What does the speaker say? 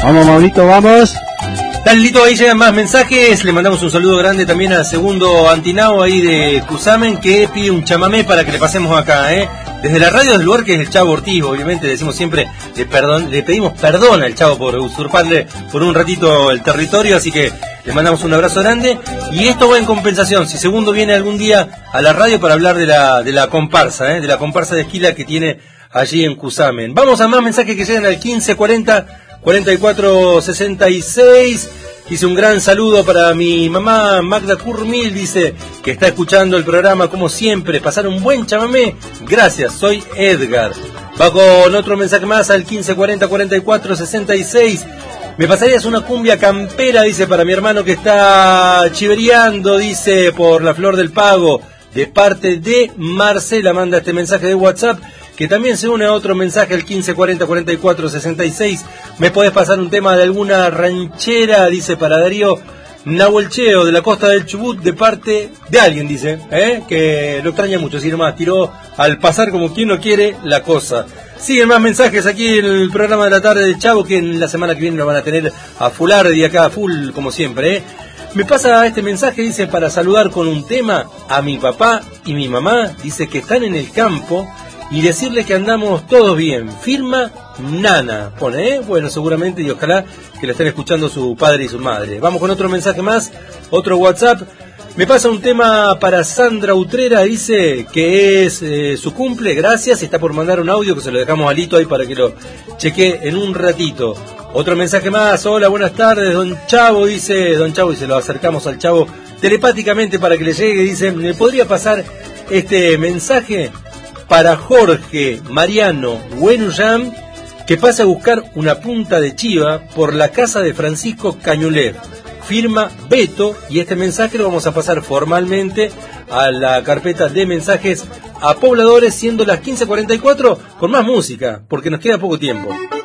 Vamos, Maurito, vamos. Dale, Lito, ahí llegan más mensajes. Le mandamos un saludo grande también al segundo Antinao ahí de Cusamen, que pide un chamamé para que le pasemos acá, Desde la radio del lugar, que es el Chavo Ortiz, obviamente decimos siempre, le pedimos perdón al Chavo por usurparle por un ratito el territorio, así que le mandamos un abrazo grande. Y esto va en compensación, si segundo viene algún día a la radio para hablar de la comparsa, de la comparsa de esquila que tiene allí en Cusamen. Vamos a más mensajes que llegan al 1540 4466. Dice un gran saludo para mi mamá Magda Curmil, dice que está escuchando el programa como siempre, pasar un buen chamamé, gracias, soy Edgar. Va con otro mensaje más al 1540 4466. Me pasarías una cumbia campera, dice, para mi hermano que está chivereando, dice, por la Flor del Pago, de parte de Marcela. Manda este mensaje de WhatsApp, que también se une a otro mensaje al 1540 4466. Me podés pasar un tema de alguna ranchera, dice, para Darío Nahuelcheo, de la costa del Chubut, de parte de alguien, dice, que lo extraña mucho, así nomás tiró al pasar como quien no quiere la cosa. Siguen más mensajes aquí en el programa de la tarde del Chavo, que en la semana que viene lo van a tener a fular y acá a full, como siempre, Me pasa este mensaje, dice, para saludar con un tema a mi papá y mi mamá, dice que están en el campo, y decirles que andamos todos bien. Firma Nana, pone, bueno, seguramente, y ojalá que la estén escuchando su padre y su madre. Vamos con otro mensaje más, otro WhatsApp. Me pasa un tema para Sandra Utrera, dice que es su cumple, gracias, está por mandar un audio que se lo dejamos a Lito ahí para que lo cheque en un ratito. Otro mensaje más, hola, buenas tardes, don Chavo, dice, y se lo acercamos al Chavo telepáticamente para que le llegue, dice, ¿me podría pasar este mensaje para Jorge Mariano Buenuyam, que pasa a buscar una punta de chiva por la casa de Francisco Cañuler? Firma Beto, y este mensaje lo vamos a pasar formalmente a la carpeta de mensajes a pobladores, siendo las 15:44, con más música, porque nos queda poco tiempo.